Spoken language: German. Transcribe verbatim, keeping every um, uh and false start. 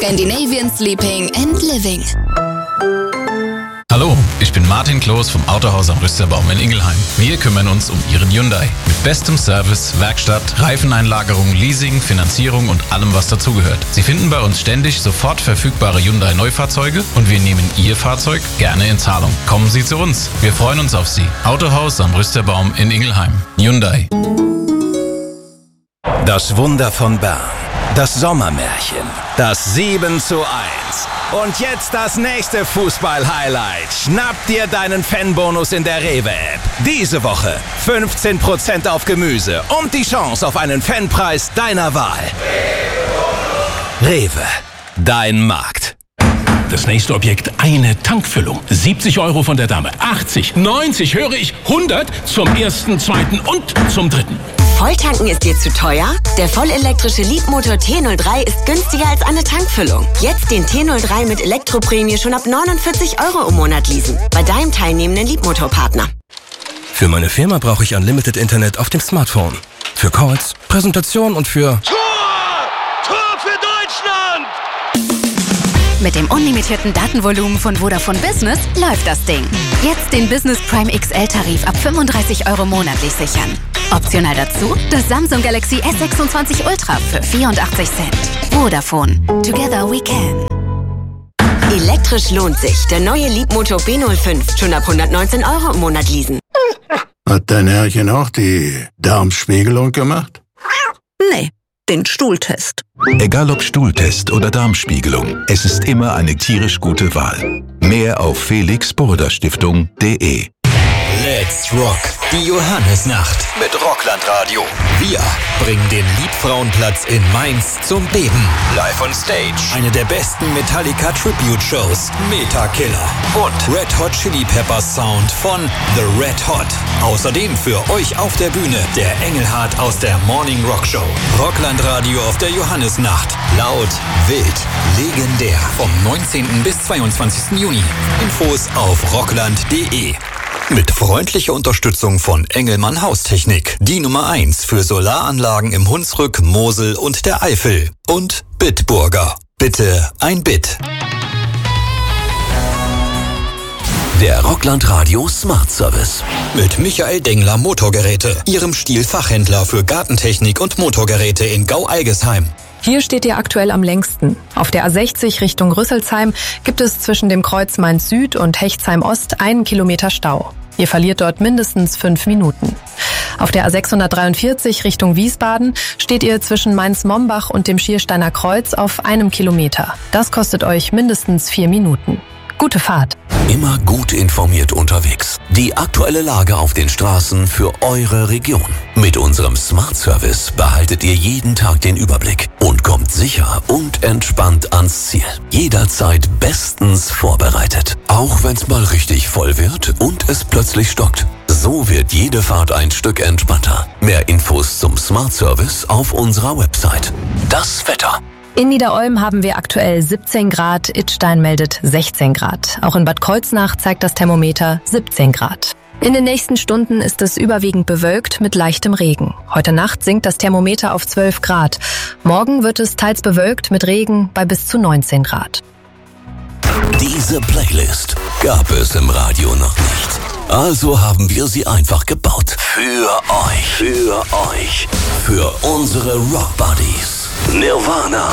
Scandinavian Sleeping and Living. Hallo, ich bin Martin Kloß vom Autohaus am Rüsterbaum in Ingelheim. Wir kümmern uns um Ihren Hyundai. Mit bestem Service, Werkstatt, Reifeneinlagerung, Leasing, Finanzierung und allem, was dazugehört. Sie finden bei uns ständig sofort verfügbare Hyundai-Neufahrzeuge und wir nehmen Ihr Fahrzeug gerne in Zahlung. Kommen Sie zu uns. Wir freuen uns auf Sie. Autohaus am Rüsterbaum in Ingelheim. Hyundai. Das Wunder von Bern. Das Sommermärchen. Das sieben zu eins. Und jetzt das nächste Fußball-Highlight. Schnapp dir deinen Fanbonus in der Rewe-App. Diese Woche fünfzehn Prozent auf Gemüse und die Chance auf einen Fanpreis deiner Wahl. Rewe, dein Markt. Das nächste Objekt, eine Tankfüllung. siebzig Euro von der Dame. achtzig, neunzig, höre ich, hundert zum ersten, zweiten und zum dritten. Volltanken ist dir zu teuer? Der vollelektrische Leapmotor T null drei ist günstiger als eine Tankfüllung. Jetzt den T null drei mit Elektroprämie schon ab neunundvierzig Euro im Monat leasen. Bei deinem teilnehmenden Leapmotor-Partner. Für meine Firma brauche ich Unlimited Internet auf dem Smartphone. Für Calls, Präsentation und für... Tor! Tor für Deutschland! Mit dem unlimitierten Datenvolumen von Vodafone Business läuft das Ding. Jetzt den Business Prime X L-Tarif ab fünfunddreißig Euro monatlich sichern. Optional dazu das Samsung Galaxy S sechsundzwanzig Ultra für vierundachtzig Cent. Vodafone. Together we can. Elektrisch lohnt sich. Der neue Leapmotor B null fünf. Schon ab hundertneunzehn Euro im Monat leasen. Hat dein Herrchen auch die Darmspiegelung gemacht? Nee, den Stuhltest. Egal ob Stuhltest oder Darmspiegelung, es ist immer eine tierisch gute Wahl. Mehr auf felix burda stiftung punkt de. Let's Rock, die Johannesnacht mit Rocklandradio. Wir bringen den Liebfrauenplatz in Mainz zum Beben. Live on Stage. Eine der besten Metallica Tribute Shows, Metakiller. Und Red Hot Chili Peppers Sound von The Red Hot. Außerdem für euch auf der Bühne der Engelhardt aus der Morning Rock Show. Rocklandradio auf der Johannesnacht. Laut, wild, legendär. Vom neunzehnten bis zweiundzwanzigsten Juni. Infos auf rockland punkt de. Mit freundlicher Unterstützung von Engelmann Haustechnik. Die Nummer eins für Solaranlagen im Hunsrück, Mosel und der Eifel. Und Bitburger. Bitte ein Bit. Der Rocklandradio Smart Service. Mit Michael Dengler Motorgeräte. Ihrem Stihl-Fachhändler für Gartentechnik und Motorgeräte in Gau-Algesheim. Hier steht ihr aktuell am längsten. Auf der A sechzig Richtung Rüsselsheim gibt es zwischen dem Kreuz Mainz Süd und Hechtsheim Ost einen Kilometer Stau. Ihr verliert dort mindestens fünf Minuten. Auf der A sechshundertdreiundvierzig Richtung Wiesbaden steht ihr zwischen Mainz-Mombach und dem Schiersteiner Kreuz auf einem Kilometer. Das kostet euch mindestens vier Minuten. Gute Fahrt. Immer gut informiert unterwegs. Die aktuelle Lage auf den Straßen für eure Region. Mit unserem Smart Service behaltet ihr jeden Tag den Überblick und kommt sicher und entspannt ans Ziel. Jederzeit bestens vorbereitet. Auch wenn's mal richtig voll wird und es plötzlich stockt. So wird jede Fahrt ein Stück entspannter. Mehr Infos zum Smart Service auf unserer Website. Das Wetter. In Niederolm haben wir aktuell siebzehn Grad, Idstein meldet sechzehn Grad. Auch in Bad Kreuznach zeigt das Thermometer siebzehn Grad. In den nächsten Stunden ist es überwiegend bewölkt mit leichtem Regen. Heute Nacht sinkt das Thermometer auf zwölf Grad. Morgen wird es teils bewölkt mit Regen bei bis zu neunzehn Grad. Diese Playlist gab es im Radio noch nicht. Also haben wir sie einfach gebaut. Für euch. Für euch. Für unsere Rock Buddies. Nirvana,